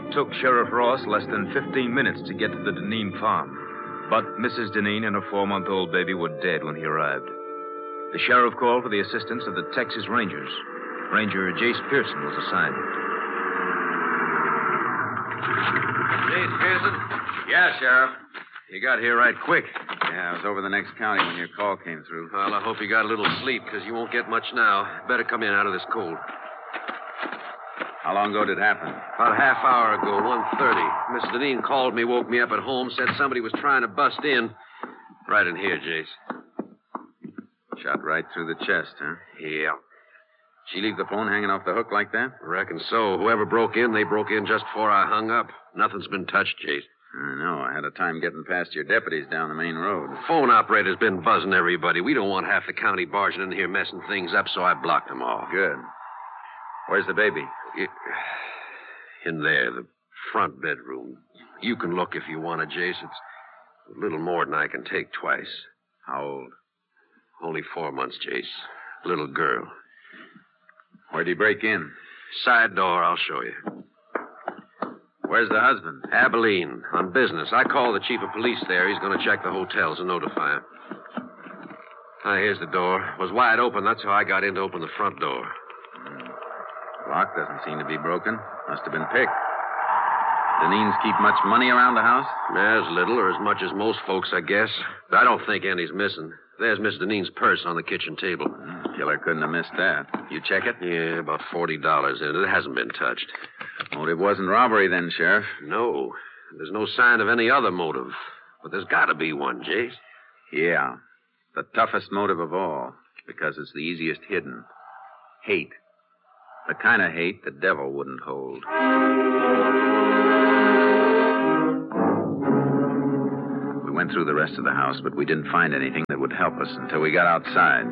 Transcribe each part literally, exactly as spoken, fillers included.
took Sheriff Ross less than fifteen minutes to get to the Deneen farm. But Missus Deneen and her four-month-old baby were dead when he arrived. The sheriff called for the assistance of the Texas Rangers. Ranger Jace Pearson was assigned. Jace Pearson? Yeah, Sheriff. You got here right quick. Yeah, I was over the next county when your call came through. Well, I hope you got a little sleep, because you won't get much now. Better come in out of this cold. How long ago did it happen? About a half hour ago, one thirty. Miss Deneen called me, woke me up at home, said somebody was trying to bust in. Right in here, Jace. Shot right through the chest, huh? Yeah. She leave the phone hanging off the hook like that? Reckon so. Whoever broke in, they broke in just before I hung up. Nothing's been touched, Jace. I know. I had a time getting past your deputies down the main road. The phone operator's been buzzing everybody. We don't want half the county barging in here messing things up, so I blocked them all. Good. Where's the baby? In there, the front bedroom. You can look if you want to, Jace. It's a little more than I can take twice. How old? Only four months, Jace. Little girl. Where'd he break in? Side door, I'll show you. Where's the husband? Abilene, on business. I called the chief of police there. He's going to check the hotels and notify him. Ah, here's the door. It was wide open. That's how I got in to open the front door. The lock doesn't seem to be broken. Must have been picked. Deneens keep much money around the house? As little or as much as most folks, I guess. I don't think any's missing. There's Miss Deneen's purse on the kitchen table. Mm, killer couldn't have missed that. You check it? Yeah, about forty dollars in it. It hasn't been touched. Motive wasn't robbery then, Sheriff. No. There's no sign of any other motive. But there's got to be one, Jace. Yeah. The toughest motive of all. Because it's the easiest hidden. Hate. The kind of hate the devil wouldn't hold. We went through the rest of the house, but we didn't find anything that would help us until we got outside.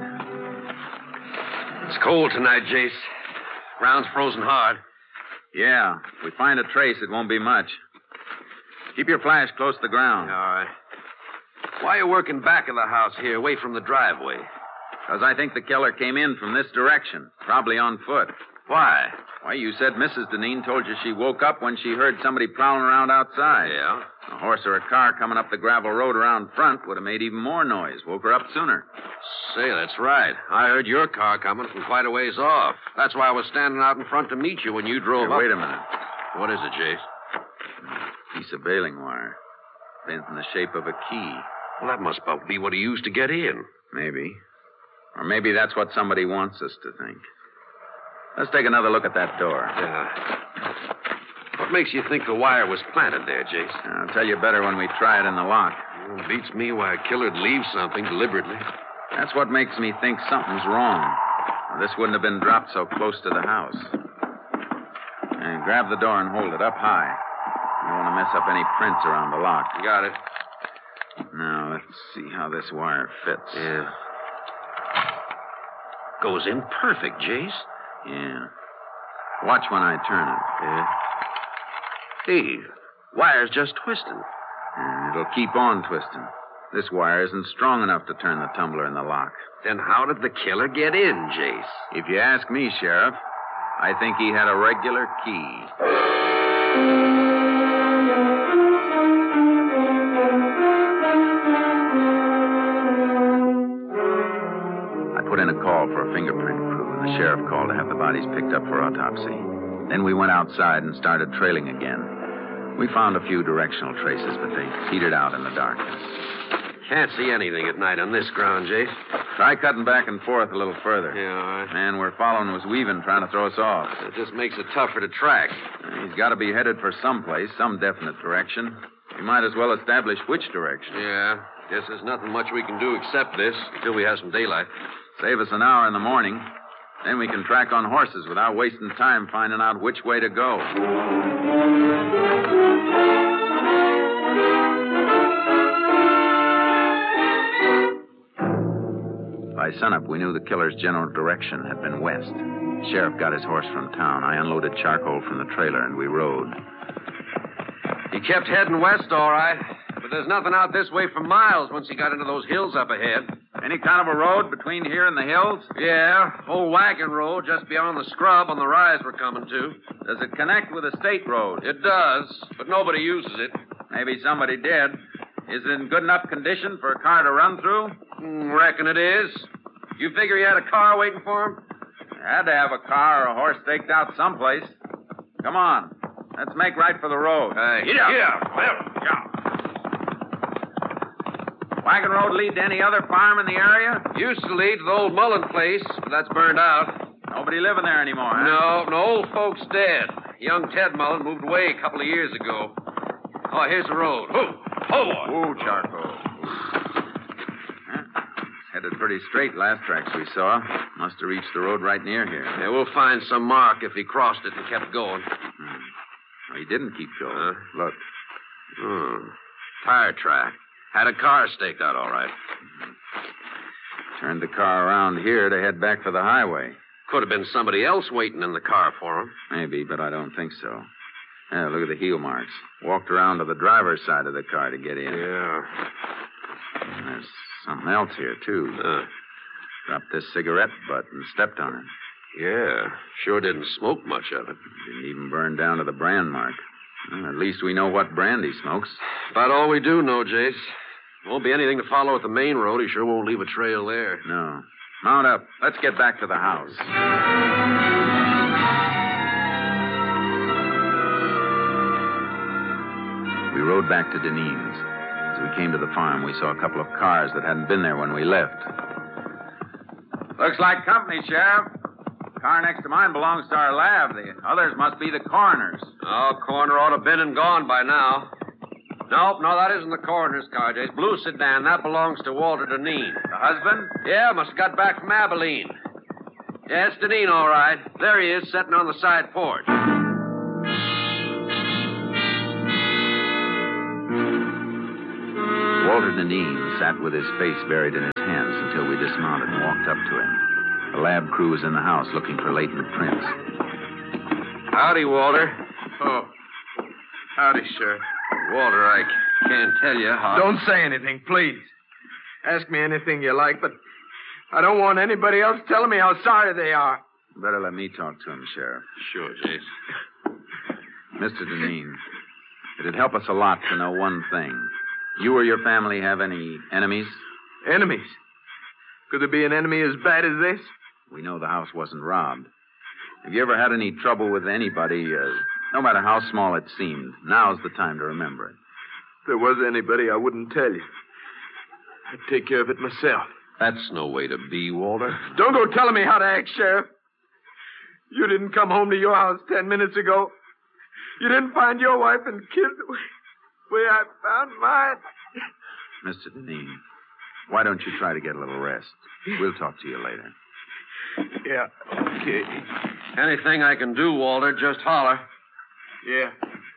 It's cold tonight, Jace. Ground's frozen hard. Yeah. If we find a trace, it won't be much. Keep your flash close to the ground. All right. Why are you working back of the house here, away from the driveway? Because I think the killer came in from this direction, probably on foot. Why? Why, you said Missus Deneen told you she woke up when she heard somebody prowling around outside. Yeah? A horse or a car coming up the gravel road around front would have made even more noise. Woke her up sooner. Say, that's right. I heard your car coming from quite a ways off. That's why I was standing out in front to meet you when you drove Here, up. wait a minute. What is it, Jace? Piece of baling wire. Bent in the shape of a key. Well, that must be what he used to get in. Maybe. Or maybe that's what somebody wants us to think. Let's take another look at that door. Yeah. What makes you think the wire was planted there, Jace? I'll tell you better when we try it in the lock. Well, it beats me why a killer'd leave something deliberately. That's what makes me think something's wrong. This wouldn't have been dropped so close to the house. And grab the door and hold it up high. You don't want to mess up any prints around the lock. You got it. Now, let's see how this wire fits. Yeah. Goes in perfect, Jace. Yeah. Watch when I turn it. Yeah. Hey, wire's just twisting. And it'll keep on twisting. This wire isn't strong enough to turn the tumbler in the lock. Then how did the killer get in, Jace? If you ask me, Sheriff, I think he had a regular key. Put in a call for a fingerprint crew, and the sheriff called to have the bodies picked up for autopsy. Then we went outside and started trailing again. We found a few directional traces, but they petered out in the darkness. Can't see anything at night on this ground, Jace. Try cutting back and forth a little further. Yeah, all right. Man we're following was weaving, trying to throw us off. It just makes it tougher to track. He's got to be headed for someplace, some definite direction. We might as well establish which direction. Yeah. Guess there's nothing much we can do except this until we have some daylight. Save us an hour in the morning. Then we can track on horses without wasting time finding out which way to go. By sunup, we knew the killer's general direction had been west. The sheriff got his horse from town. I unloaded charcoal from the trailer, and we rode. He kept heading west, all right. But there's nothing out this way for miles once he got into those hills up ahead. Any kind of a road between here and the hills? Yeah, old wagon road just beyond the scrub on the rise we're coming to. Does it connect with a state road? It does, but nobody uses it. Maybe somebody did. Is it in good enough condition for a car to run through? Mm, reckon it is. You figure he had a car waiting for him? Had to have a car or a horse staked out someplace. Come on. Let's make right for the road. Hey, Get out. yeah, well, yeah. Wagon road lead to any other farm in the area? Used to lead to the old Mullen place, but that's burned out. Nobody living there anymore, huh? No, no old folks dead. Young Ted Mullen moved away a couple of years ago. Oh, here's the road. Oh, oh, boy. Ooh, charcoal. Huh? Headed pretty straight last tracks we saw. Must have reached the road right near here. Yeah, we'll find some mark if he crossed it and kept going. Hmm. Well, he didn't keep going. Huh? Look. Hmm. Tire track. Had a car staked out all right. Turned the car around here to head back for the highway. Could have been somebody else waiting in the car for him. Maybe, but I don't think so. Yeah, look at the heel marks. Walked around to the driver's side of the car to get in. Yeah. And there's something else here, too. Uh, Dropped this cigarette butt and stepped on it. yeah. Sure didn't smoke much of it. Didn't even burn down to the brand mark. Well, at least we know what brand he smokes. About all we do know, Jace. Won't be anything to follow at the main road. He sure won't leave a trail there. No. Mount up. Let's get back to the house. We rode back to Deneen's. As we came to the farm, we saw a couple of cars that hadn't been there when we left. Looks like company, Sheriff. The car next to mine belongs to our lab. The others must be the coroner's. Oh, coroner ought to have been and gone by now. Nope, no, that isn't the coroner's car, Jace. Blue sedan, that belongs to Walter Deneen. The husband? Yeah, must have got back from Abilene. Yeah, it's Deneen, all right. There he is, sitting on the side porch. Walter Deneen sat with his face buried in his hands until we dismounted and walked up to him. The lab crew was in the house looking for latent prints. Howdy, Walter. Oh. Howdy, Sheriff. Walter, I can't tell you how... Don't say anything, please. Ask me anything you like, but I don't want anybody else telling me how sorry they are. Better let me talk to him, Sheriff. Sure, Jace. Mister Deneen, it'd help us a lot to know one thing. You or your family have any enemies? Enemies? Could there be an enemy as bad as this? We know the house wasn't robbed. Have you ever had any trouble with anybody, uh, no matter how small it seemed? Now's the time to remember it. If there was anybody, I wouldn't tell you. I'd take care of it myself. That's no way to be, Walter. Don't go telling me how to act, Sheriff. You didn't come home to your house ten minutes ago. You didn't find your wife and kid the way, way I found mine. Mister Deneen, why don't you try to get a little rest? We'll talk to you later. Yeah, okay. Anything I can do, Walter, just holler. Yeah.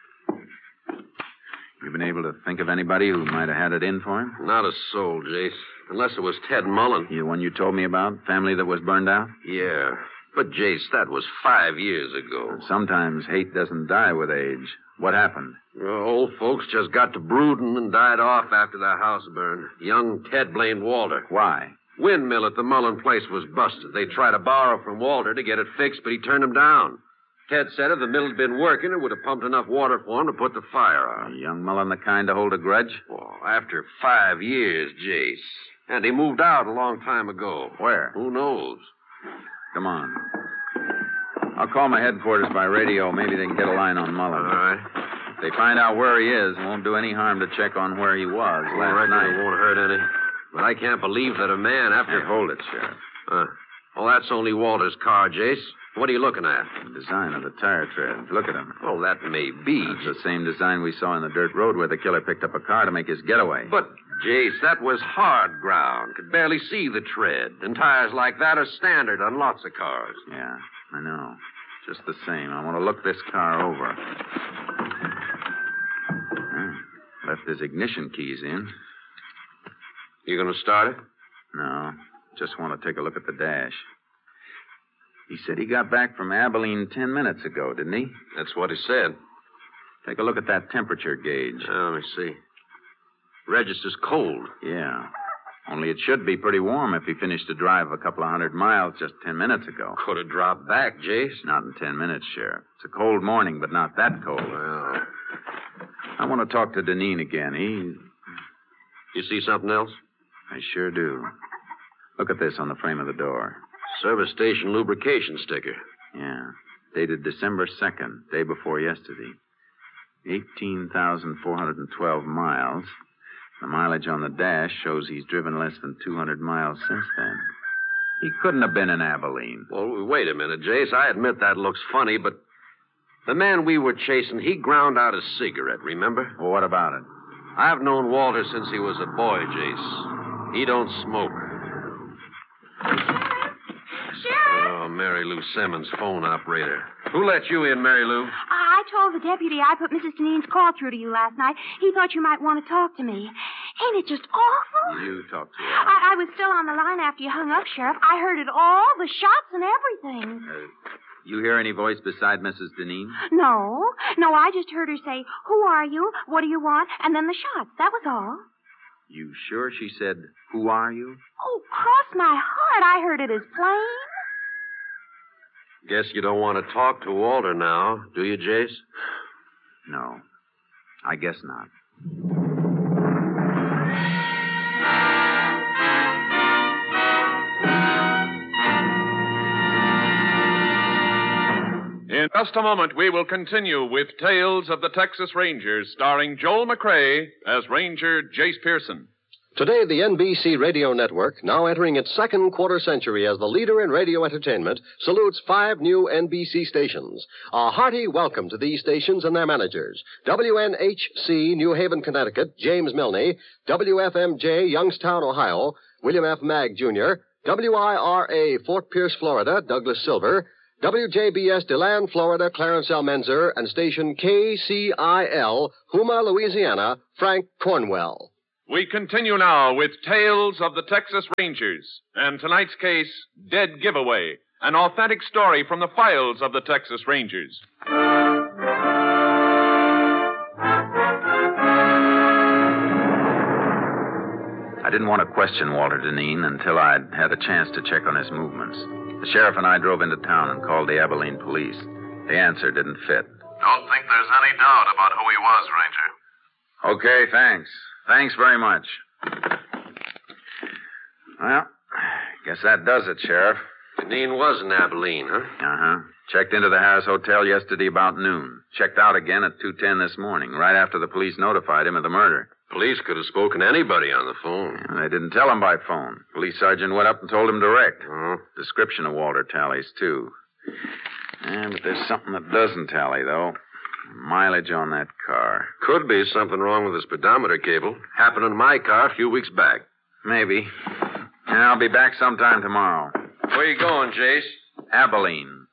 You been able to think of anybody who might have had it in for him? Not a soul, Jace. Unless it was Ted Mullen. The one you told me about? Family that was burned out? Yeah. But, Jace, that was five years ago. Sometimes hate doesn't die with age. What happened? Well, old folks just got to brooding and died off after their house burned. Young Ted blamed Walter. Why? Windmill at the Mullen place was busted. They tried to borrow from Walter to get it fixed, but he turned them down. Ted said if the mill had been working, it would have pumped enough water for him to put the fire out. Young Mullen the kind to hold a grudge? Well, after five years, Jace. And he moved out a long time ago. Where? Who knows? Come on. I'll call my headquarters by radio. Maybe they can get a line on Mullen. All right. If they find out where he is, it won't do any harm to check on where he was Well, I last reckon night. it won't hurt any. But I can't believe that a man after... Hey, hold it, Sheriff. Uh, well, that's only Walter's car, Jace. What are you looking at? The design of the tire tread. Look at him. Oh, that may be. It's the same design we saw in the dirt road where the killer picked up a car to make his getaway. But, Jace, that was hard ground. Could barely see the tread. And tires like that are standard on lots of cars. Yeah, I know. Just the same. I want to look this car over. Ah, left his ignition keys in. You gonna start it? No, just want to take a look at the dash. He said he got back from Abilene ten minutes ago, didn't he? That's what he said. Take a look at that temperature gauge. Uh, let me see. Register's cold. Yeah. Only it should be pretty warm if he finished the drive a couple of hundred miles just ten minutes ago. Could have dropped back, Jace. Not in ten minutes, Sheriff. It's a cold morning, but not that cold. Well, I want to talk to Deneen again. He... you see something else? I sure do. Look at this on the frame of the door. Service station lubrication sticker. Yeah. Dated December second, day before yesterday. eighteen thousand four hundred twelve miles. The mileage on the dash shows he's driven less than two hundred miles since then. He couldn't have been in Abilene. Well, wait a minute, Jace. I admit that looks funny, but the man we were chasing, he ground out a cigarette, remember? Well, what about it? I've known Walter since he was a boy, Jace. He don't smoke. Sheriff! Oh, Mary Lou Simmons, phone operator. Who let you in, Mary Lou? I told the deputy I put Missus Deneen's call through to you last night. He thought you might want to talk to me. Ain't it just awful? You talk to her. I, I was still on the line after you hung up, Sheriff. I heard it all, the shots and everything. Uh, you hear any voice beside Missus Deneen? No. No, I just heard her say, who are you? What do you want? And then the shots. That was all. You sure she said, who are you? Oh, cross my heart. I heard it as plain. Guess you don't want to talk to Walter now, do you, Jace? No. I guess not. In just a moment, we will continue with Tales of the Texas Rangers, starring Joel McRae as Ranger Jace Pearson. Today, the N B C Radio Network, now entering its second quarter century as the leader in radio entertainment, salutes five new N B C stations. A hearty welcome to these stations and their managers. W N H C, New Haven, Connecticut, James Milne. W F M J, Youngstown, Ohio, William F. Magg, Junior W I R A, Fort Pierce, Florida, Douglas Silver. W J B S, DeLand, Florida, Clarence L. Menzer. And station K C I L, Houma, Louisiana, Frank Cornwell. We continue now with Tales of the Texas Rangers, and tonight's case, Dead Giveaway, an authentic story from the files of the Texas Rangers. I didn't want to question Walter Deneen until I'd had a chance to check on his movements. The sheriff and I drove into town and called the Abilene police. The answer didn't fit. Don't think there's any doubt about who he was, Ranger. Okay, thanks. Thanks very much. Well, guess that does it, Sheriff. Deneen was in Abilene, huh? Uh-huh. Checked into the Harris Hotel yesterday about noon. Checked out again at two ten this morning, right after the police notified him of the murder. Police could have spoken to anybody on the phone. Yeah, they didn't tell him by phone. Police sergeant went up and told him direct. Oh. Description of Walter tallies, too. Yeah, but there's something that doesn't tally, though. Mileage on that car. Could be something wrong with the speedometer cable. Happened in my car a few weeks back. Maybe. And I'll be back sometime tomorrow. Where you going, Jace? Abilene.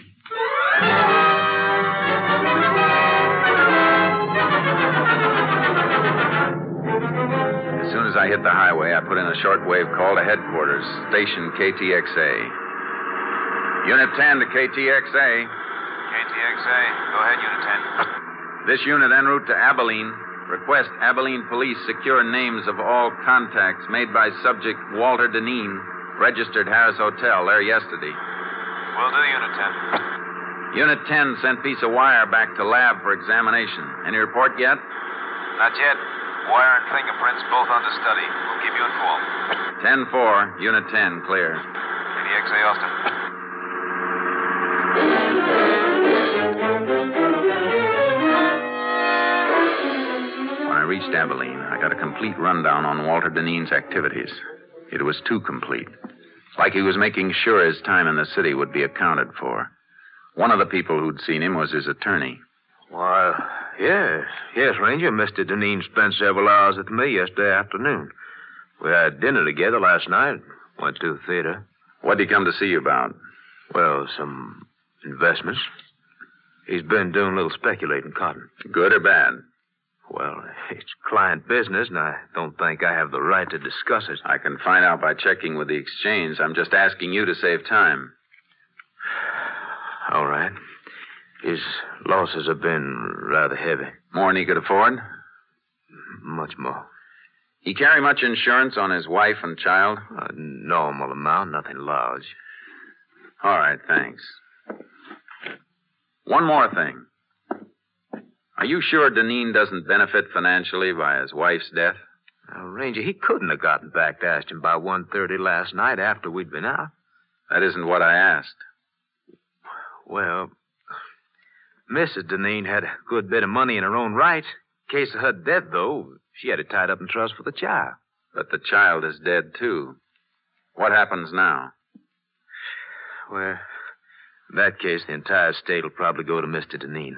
As soon as I hit the highway, I put in a shortwave call to headquarters, station K T X A. Unit ten to K T X A. K T X A, go ahead, Unit ten. This unit en route to Abilene. Request Abilene police secure names of all contacts made by subject Walter Deneen, registered Harris Hotel there yesterday. Will do, Unit ten. Unit ten sent piece of wire back to lab for examination. Any report yet? Not yet. Wire and fingerprints both under study. We'll keep you informed. ten four, Unit ten, clear. K T X A, Austin. When I reached Abilene, I got a complete rundown on Walter Deneen's activities. It was too complete. Like he was making sure his time in the city would be accounted for. One of the people who'd seen him was his attorney. Why, yes. Yes, Ranger. Mister Deneen spent several hours with me yesterday afternoon. We had dinner together last night. Went to the theater. What'd he come to see you about? Well, some investments. He's been doing a little speculating cotton. Good or bad? Well, it's client business, and I don't think I have the right to discuss it. I can find out by checking with the exchange. I'm just asking you to save time. All right. His losses have been rather heavy. More than he could afford? Much more. He carry much insurance on his wife and child? A normal amount, nothing large. All right, thanks. One more thing. Are you sure Deneen doesn't benefit financially by his wife's death? Now, Ranger, he couldn't have gotten back to Ashton by one thirty last night after we'd been out. That isn't what I asked. Well, Missus Deneen had a good bit of money in her own right. In case of her death, though, she had it tied up in trust for the child. But the child is dead, too. What happens now? Well, in that case, the entire estate will probably go to Mister Deneen.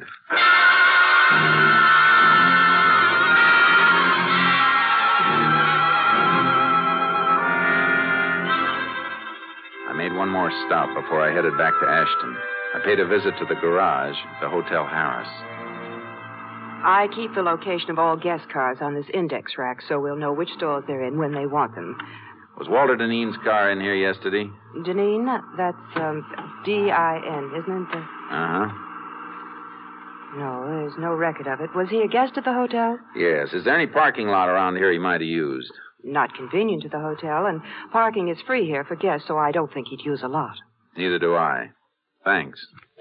I made one more stop before I headed back to Ashton. I paid a visit to the garage, the Hotel Harris. I keep the location of all guest cars on this index rack so we'll know which stores they're in when they want them. Was Walter Deneen's car in here yesterday? Deneen? That's um, D I N, isn't it? Uh-huh. No, there's no record of it. Was he a guest at the hotel? Yes. Is there any parking lot around here he might have used? Not convenient to the hotel, and parking is free here for guests, so I don't think he'd use a lot. Neither do I. Thanks.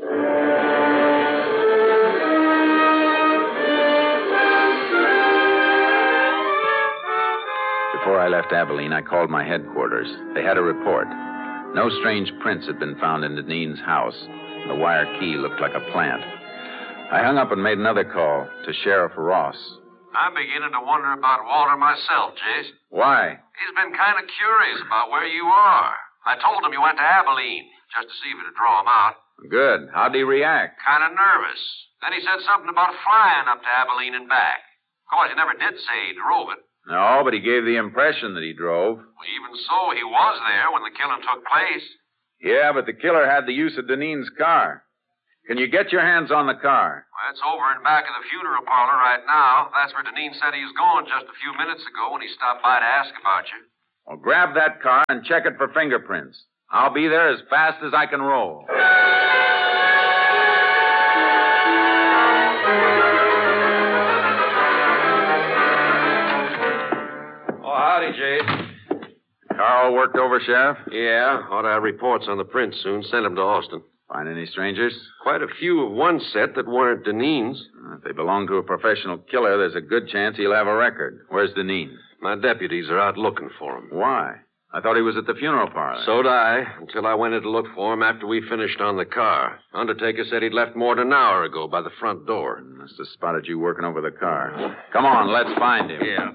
Before I left Abilene, I called my headquarters. They had a report. No strange prints had been found in Deneen's house. The wire key looked like a plant. I hung up and made another call to Sheriff Ross. I'm beginning to wonder about Walter myself, Jace. Why? He's been kind of curious about where you are. I told him you went to Abilene, just to see if it'd draw him out. Good. How'd he react? Kind of nervous. Then he said something about flying up to Abilene and back. Of course, he never did say he drove it. No, but he gave the impression that he drove. Well, even so, he was there when the killing took place. Yeah, but the killer had the use of Deneen's car. Can you get your hands on the car? Well, it's over in back of the funeral parlor right now. That's where Deneen said he was going just a few minutes ago when he stopped by to ask about you. Well, grab that car and check it for fingerprints. I'll be there as fast as I can roll. Oh, howdy, Jay. Car all worked over, Sheriff? Yeah, ought to have reports on the prints soon. Send them to Austin. Find any strangers? Quite a few of one set that weren't Deneen's. If they belong to a professional killer, there's a good chance he'll have a record. Where's Deneen? My deputies are out looking for him. Why? I thought he was at the funeral parlor. So'd I, until I went in to look for him after we finished on the car. Undertaker said he'd left more than an hour ago by the front door. Must have spotted you working over the car. Come on, let's find him. Yeah.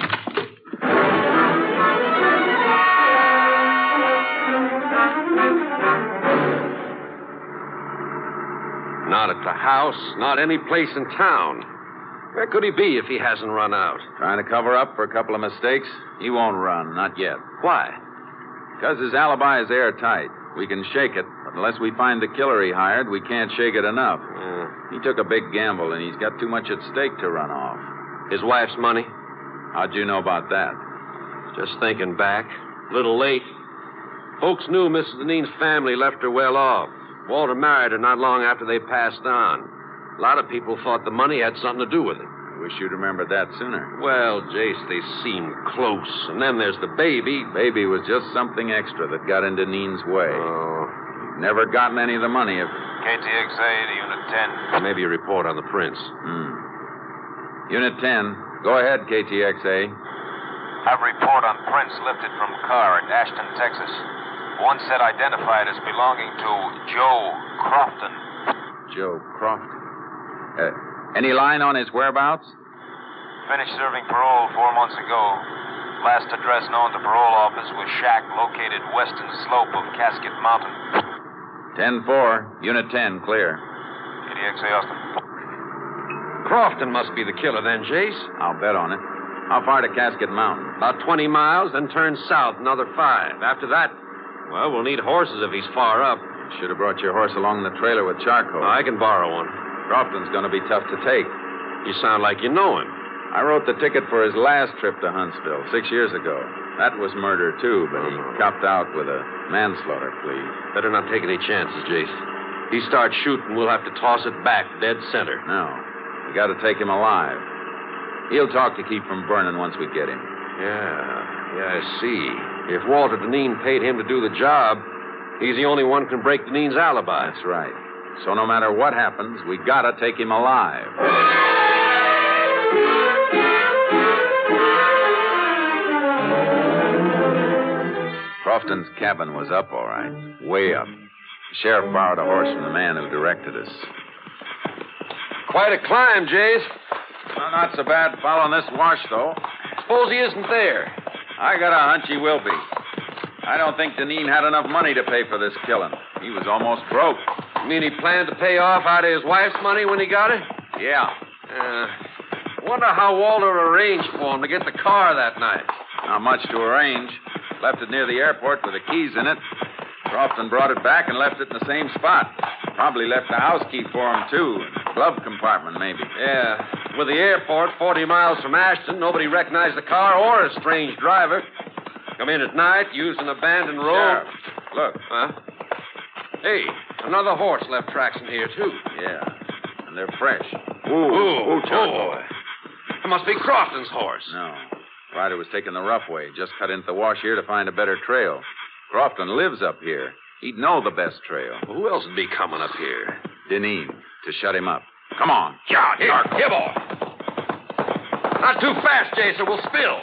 Not at the house, not any place in town. Where could he be if he hasn't run out? Trying to cover up for a couple of mistakes? He won't run, not yet. Why? Because his alibi is airtight. We can shake it, but unless we find the killer he hired, we can't shake it enough. Yeah. He took a big gamble, and he's got too much at stake to run off. His wife's money? How'd you know about that? Just thinking back. A little late. Folks knew Missus Deneen's family left her well off. Walter married her not long after they passed on. A lot of people thought the money had something to do with it. I wish you'd remembered that sooner. Well, Jace, they seemed close. And then there's the baby. Baby was just something extra that got in Deneen's way. Oh. Never gotten any of the money if... K T X A to Unit ten. Maybe a report on the prints. Hmm. Unit ten. Go ahead, K T X A. Have report on prints lifted from car at Ashton, Texas. One set identified as belonging to Joe Crofton. Joe Crofton. Uh, any line on his whereabouts? Finished serving parole four months ago. Last address known to parole office was shack located western slope of Casket Mountain. ten four. Unit ten, clear. K T X A Austin. Crofton must be the killer then, Jace. I'll bet on it. How far to Casket Mountain? About twenty miles, then turn south another five. After that, well, we'll need horses if he's far up. Should have brought your horse along the trailer with charcoal. Oh, I can borrow one. Crofton's going to be tough to take. You sound like you know him. I wrote the ticket for his last trip to Huntsville six years ago. That was murder, too, but he copped out with a manslaughter plea. Better not take any chances, Jace. If he starts shooting, we'll have to toss it back dead center. No. We got to take him alive. He'll talk to keep from burning once we get him. Yeah, yeah, I see. If Walter Deneen paid him to do the job, he's the only one who can break Deneen's alibi. That's right. So no matter what happens, we gotta take him alive. Crofton's cabin was up, all right. Way up. The sheriff borrowed a horse from the man who directed us. Quite a climb, Jace. Well, not so bad following this wash, though. Suppose he isn't there. I got a hunch he will be. I don't think Deneen had enough money to pay for this killing. He was almost broke. You mean he planned to pay off out of his wife's money when he got it? Yeah. Uh, wonder how Walter arranged for him to get the car that night. Not much to arrange. Left it near the airport with the keys in it. Crofton brought it back and left it in the same spot. Probably left the house key for him, too. Glove compartment, maybe. Yeah. With the airport forty miles from Ashton, nobody recognized the car or a strange driver. Come in at night, used an abandoned road. Sheriff, look. Huh? Hey, another horse left tracks in here, too. Yeah. And they're fresh. Ooh, ooh, boy. It must be Crofton's horse. No. Ryder was taking the rough way. Just cut into the wash here to find a better trail. Crofton lives up here. He'd know the best trail. Well, who else would be coming up here? Deneen, to shut him up. Come on. Yeah, here, here, boy. Not too fast, Jason. We'll spill.